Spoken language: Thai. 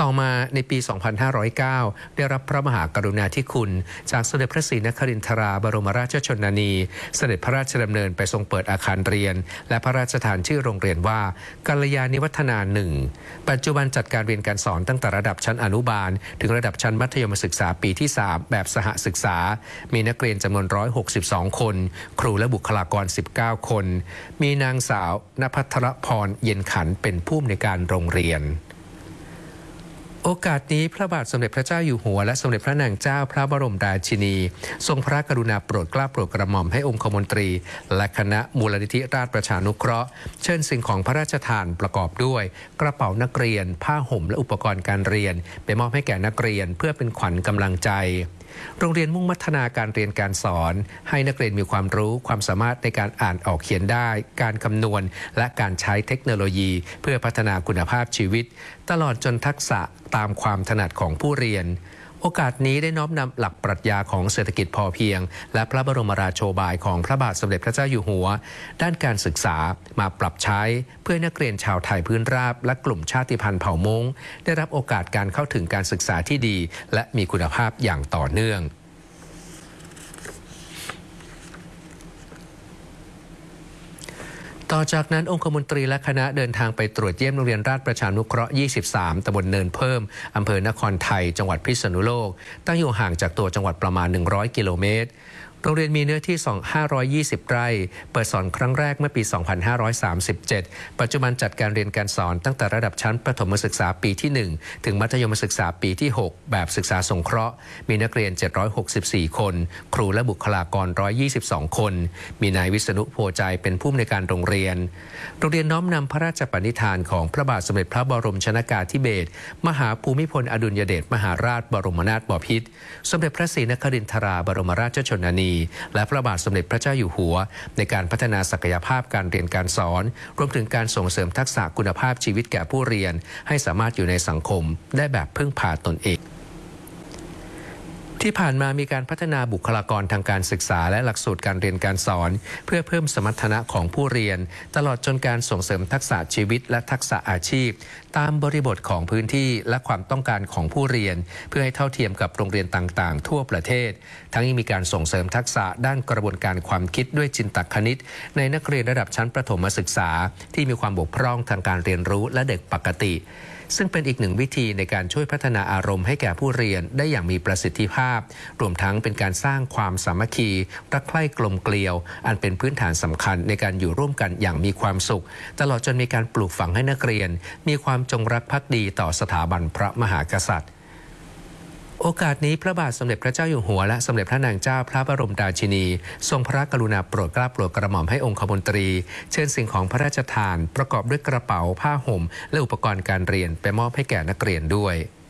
ต่อมาในปี 2509 ได้รับพระมหากรุณาธิคุณจากสมเด็จพระศรีนครินทราบรมราชชนนีเสด็จพระราชดำเนินไปทรงเปิดอาคารเรียนและพระราชทานชื่อโรงเรียนว่ากัลยาณิวัฒนา1ปัจจุบันจัดการเรียนการสอนตั้งแต่ระดับชั้นอนุบาลถึงระดับชั้นมัธยมศึกษาปีที่ 3 แบบสหศึกษามีนักเรียนจำนวน162 คนครูและบุคลากร19 คนมีนางสาวนภัทรพรเย็นขันเป็นผู้อำนวยการโรงเรียนโอกาสนี้พระบาทสมเด็จพระเจ้าอยู่หัวและสมเด็จพระนางเจ้าพระบรมราชินีทรงพระกรุณาโปรดเกล้าโปรดกระหม่อมให้องคมนตรีและคณะมูลนิธิราชประชานุเคราะห์เชิญสิ่งของพระราชทานประกอบด้วยกระเป๋านักเรียนผ้าห่มและอุปกรณ์การเรียนไปมอบให้แก่นักเรียนเพื่อเป็นขวัญกำลังใจโรงเรียนมุ่งพัฒนาการเรียนการสอนให้นักเรียนมีความรู้ความสามารถในการอ่านออกเขียนได้การคำนวณและการใช้เทคโนโลยีเพื่อพัฒนาคุณภาพชีวิตตลอดจนทักษะตามความถนัดของผู้เรียนโอกาสนี้ได้น้อมนำหลักปรัชญาของเศรษฐกิจพอเพียงและพระบรมราโชบายของพระบาทสมเด็จพระเจ้าอยู่หัวด้านการศึกษามาปรับใช้เพื่อนักเรียนชาวไทยพื้นราบและกลุ่มชาติพันธุ์เผ่ามงได้รับโอกาสการเข้าถึงการศึกษาที่ดีและมีคุณภาพอย่างต่อเนื่องต่อจากนั้นองคมนตรีและคณะเดินทางไปตรวจเยี่ยมโรงเรียนราชประชานุเคราะห์ 23 ตำบลเนินเพิ่มอำเภอนครไทยจังหวัดพิษณุโลกตั้งอยู่ห่างจากตัวจังหวัดประมาณ100 กิโลเมตรโรงเรียนมีเนื้อที่520 ไร่เปิดสอนครั้งแรกเมื่อปี 2537 ปัจจุบันจัดการเรียนการสอนตั้งแต่ระดับชั้นประถมศึกษาปีที่ 1 ถึงมัธยมศึกษาปีที่ 6 แบบศึกษาสงเคราะห์มีนักเรียน 764 คนครูและบุคลากร 122 คนมีนายวิษณุโพใจเป็นผู้อำนวยการโรงเรียนน้อมนำพระราชปณิธานของพระบาทสมเด็จพระบรมชนกาธิเบศรมหาภูมิพลอดุลยเดชมหาราชบรมนาถบพิตรสมเด็จพระศรีนครินทราบรมราชชนนีและพระบาทสมเด็จพระเจ้าอยู่หัวในการพัฒนาศักยภาพการเรียนการสอนรวมถึงการส่งเสริมทักษะคุณภาพชีวิตแก่ผู้เรียนให้สามารถอยู่ในสังคมได้แบบพึ่งพาตนเองที่ผ่านมามีการพัฒนาบุคลากรทางการศึกษาและหลักสูตรการเรียนการสอนเพื่อเพิ่มสมรรถนะของผู้เรียนตลอดจนการส่งเสริมทักษะชีวิตและทักษะอาชีพตามบริบทของพื้นที่และความต้องการของผู้เรียนเพื่อให้เท่าเทียมกับโรงเรียนต่างๆทั่วประเทศทั้งยังมีการส่งเสริมทักษะด้านกระบวนการความคิดด้วยจินตคณิตในนักเรียนระดับชั้นประถมศึกษาที่มีความบกพร่องทางการเรียนรู้และเด็กปกติซึ่งเป็นอีกหนึ่งวิธีในการช่วยพัฒนาอารมณ์ให้แก่ผู้เรียนได้อย่างมีประสิทธิภาพรวมทั้งเป็นการสร้างความสามัคคีรักใคร่กลมเกลียวอันเป็นพื้นฐานสำคัญในการอยู่ร่วมกันอย่างมีความสุขตลอดจนมีการปลูกฝังให้นักเรียนมีความจงรักภักดีต่อสถาบันพระมหากษัตริย์โอกาสนี้พระบาทสมเด็จพระเจ้าอยู่หัวและสมเด็จพระนางเจ้าพระบรมราชินีทรงพระกรุณาโปรดเกล้าโปรดกระหม่อมให้องคมนตรีเชิญสิ่งของพระราชทานประกอบด้วยกระเป๋าผ้าห่มและอุปกรณ์การเรียนไปมอบให้แก่นักเรียนด้วย